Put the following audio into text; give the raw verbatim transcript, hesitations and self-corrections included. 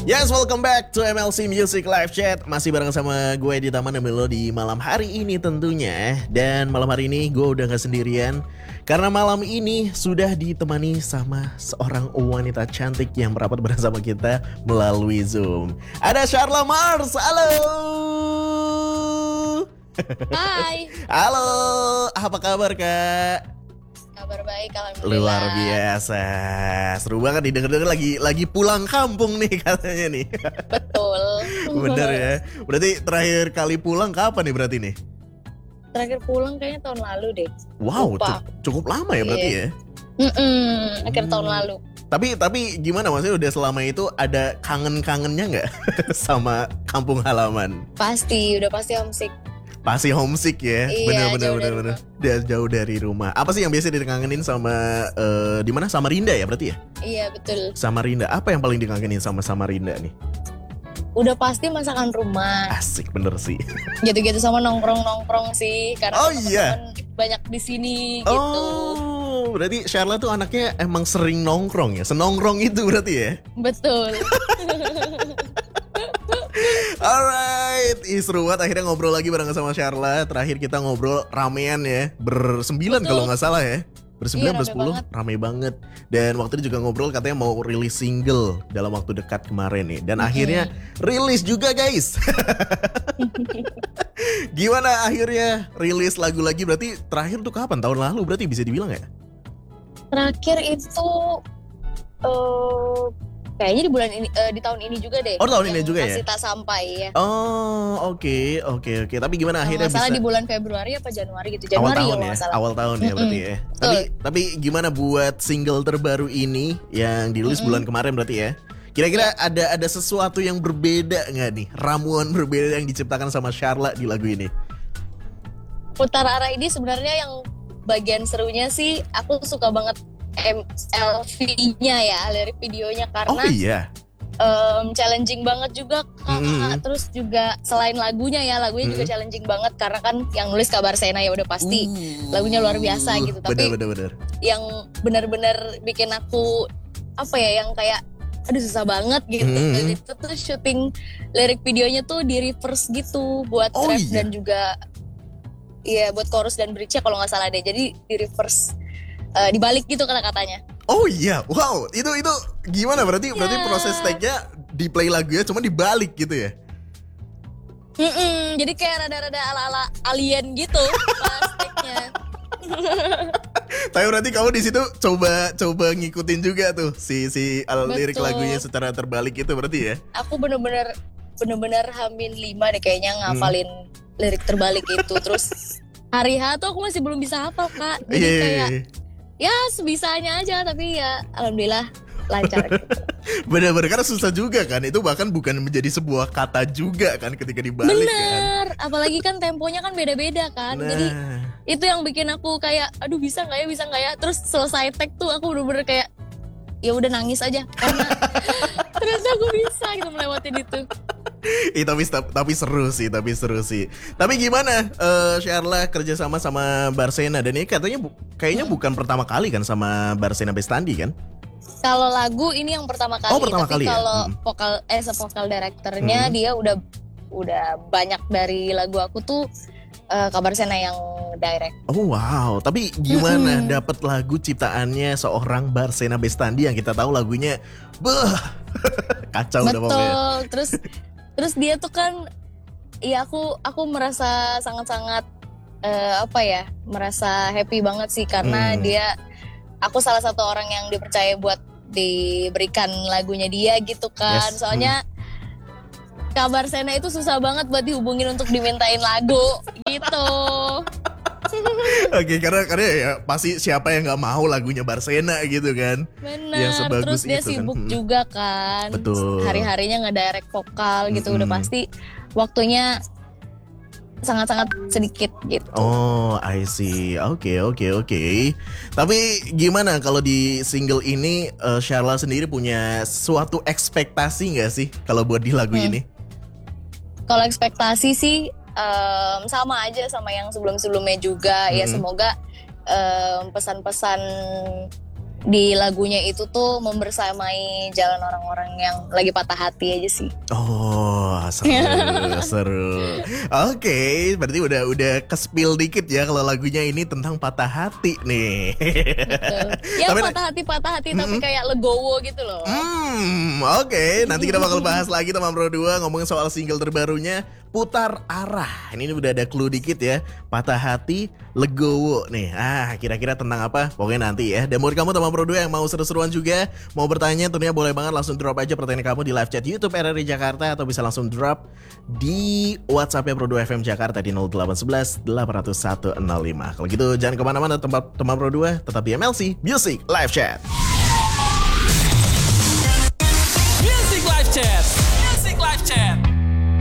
Yes, welcome back to M L C Music Live Chat. Masih bareng sama gue di Taman Melo di malam hari ini tentunya. Dan malam hari ini gue udah gak sendirian, karena malam ini sudah ditemani sama seorang wanita cantik yang merapat bersama kita melalui Zoom. Ada Sharla Mars, halo. Hai. Halo, apa kabar Kak? Kabar baik, alhamdulillah. Luar biasa, seru banget nih denger-denger lagi lagi pulang kampung nih katanya nih. Betul. Bener ya. Berarti terakhir kali pulang kapan nih berarti nih? Terakhir pulang kayaknya tahun lalu deh. Wow, Lupa. cu- cukup lama ya berarti Iya. ya. Mm-mm, akhir Hmm. tahun lalu. Tapi tapi gimana maksudnya udah selama itu ada kangen-kangennya nggak sama kampung halaman? Pasti, udah pasti homesick. Pasti homesick ya. Iya, Bener-bener jauh bener dari bener. Dia jauh dari rumah. Apa sih yang biasa dikangenin sama eh, di mana Samarinda ya berarti ya? Iya betul. Samarinda. Apa yang paling dikangenin sama Samarinda nih? Udah pasti masakan rumah. Asik bener sih. Gitu-gitu sama nongkrong-nongkrong sih. Karena Oh, iya. teman-teman banyak di sini gitu. Oh, berarti Sharla tuh anaknya emang sering nongkrong ya? Senongkrong itu berarti ya? Betul. Alright, ih seru banget akhirnya ngobrol lagi bareng sama Sharla. Terakhir kita ngobrol ramean ya, bersembilan Betul. kalau nggak salah ya. Bersembilan, Iya, rame bersepuluh, banget. rame banget. Dan waktu itu juga ngobrol katanya mau rilis single dalam waktu dekat kemarin nih. Dan akhirnya rilis juga guys. Gimana akhirnya rilis lagu lagi? Berarti terakhir tuh kapan? Tahun lalu berarti bisa dibilang ya? Terakhir itu eh kayaknya di bulan ini, eh, di tahun ini juga deh. Oh, tahun ini Yang juga ya? Kasih tak sampai ya. Oh oke oke oke. Tapi gimana Kalau akhirnya nggak salah bisa? di bulan Februari apa Januari gitu. Awal Januari tahun kalau ya, nggak salah. awal tahun ya berarti ya. Betul. Tapi tapi gimana buat single terbaru ini yang dirilis bulan kemarin berarti ya? Kira-kira ada ada sesuatu yang berbeda nggak nih? Ramuan berbeda yang diciptakan sama Sharla di lagu ini? Putar arah ini sebenarnya yang bagian serunya sih aku suka banget M L V-nya ya, lirik videonya Oh karena iya. em, challenging banget juga Kak. Mm-mm. Terus juga selain lagunya ya, lagunya juga Mm-mm. challenging banget karena kan yang nulis Kabar Sena ya udah pasti Uh, lagunya luar biasa gitu. Tapi Bener bener bener. yang benar-benar bikin aku apa ya, yang kayak aduh susah banget gitu. Mm-mm. Itu tuh syuting lirik videonya tuh di reverse gitu buat Oh, rap iya? dan juga iya buat chorus dan bridge-nya kalau nggak salah deh. Jadi di reverse, eh, dibalik gitu kata-katanya. Oh iya, wow, itu itu gimana berarti? Berarti Ya. proses tag-nya di play lagunya cuma dibalik gitu ya? Mm-mm, jadi kayak rada-rada ala-ala alien gitu pas take-nya. Tapi berarti kamu di situ coba coba ngikutin juga tuh si si al- lirik Betul. lagunya secara terbalik itu berarti ya? Aku bener-bener bener-bener hamin lima deh kayaknya ngafalin Hmm. lirik terbalik itu. Terus hari H tuh aku masih belum bisa hafal Kak. Jadi Iya, iya, kayak iya. ya sebisanya aja, tapi ya alhamdulillah lancar gitu. Bener-bener karena susah juga kan. Itu bahkan bukan menjadi sebuah kata juga kan ketika dibalik kan. Bener, apalagi kan temponya kan beda-beda kan. Jadi Nah, itu yang bikin aku kayak aduh bisa nggak ya bisa nggak ya. Terus selesai tag tuh aku bener-bener kayak ya udah nangis aja karena ternyata aku bisa gitu melewatin itu. eh, tapi tapi seru sih, tapi seru sih. Tapi gimana eh Sharla kerjasama sama Barsena dan ini katanya bu- kayaknya bukan pertama kali kan sama Barsena Bestandi kan? Kalau lagu ini yang pertama kali, Oh, pertama tapi kali ya? kalau Mm. vokal eh vokal directornya Mm. dia udah udah banyak dari lagu aku tuh, eh, Kabar Sena yang direct. Oh wow, tapi gimana Mm-mm. dapat lagu ciptaannya seorang Barsena Bestandi yang kita tahu lagunya beuh kacau udah pokoknya. Betul. Terus terus dia tuh kan iya aku aku merasa sangat-sangat eh, apa ya? Merasa happy banget sih karena Hmm. dia aku salah satu orang yang dipercaya buat diberikan lagunya dia gitu kan. Yes. Soalnya Kabar Sena itu susah banget buat dihubungin untuk dimintain lagu gitu. Oke, karena karena ya pasti siapa yang nggak mau lagunya Barsena gitu kan. Yang Bener, sebagus terus dia itu kan. sibuk Hmm. juga kan. Betul. Hari-harinya ngedirect vokal gitu, udah Mm-mm. pasti waktunya sangat-sangat sedikit gitu. Oh, I see. Oke, oke, oke. Tapi gimana kalau di single ini eh, Sharla sendiri punya suatu ekspektasi nggak sih kalau buat di lagu Hmm. ini? Kalau ekspektasi sih em, sama aja sama yang sebelum-sebelumnya juga. Ya Mm-mm. semoga em, pesan-pesan di lagunya itu tuh membersamai jalan orang-orang yang lagi patah hati aja sih. Oh, seru, seru. Oke, berarti udah udah ke-spill dikit ya kalau lagunya ini tentang patah hati nih. Betul. Ya Tapi- patah hati patah hati tapi kayak legowo gitu loh. Hmm, oke. Nanti kita bakal bahas lagi teman Pro dua ngomongin soal single terbarunya Putar Arah. Ini udah ada clue dikit ya. Patah hati, legowo nih. Ah, kira-kira tentang apa? Pokoknya nanti ya. Dan buat kamu teman Pro dua yang mau seru-seruan juga, mau bertanya tentunya boleh banget langsung drop aja pertanyaan kamu di live chat YouTube R R I Jakarta atau bisa langsung drop di WhatsApp-nya Pro dua F M Jakarta di nol delapan satu satu delapan nol satu satu nol lima. Kalau gitu jangan kemana-mana tempat teman Pro dua, tetap di M L C Music Live Chat.